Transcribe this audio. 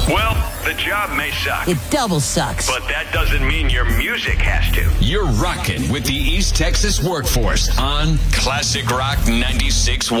Well, the job may suck. It double sucks. But that doesn't mean your music has to. You're rocking with the East Texas Workforce on Classic Rock 96.1.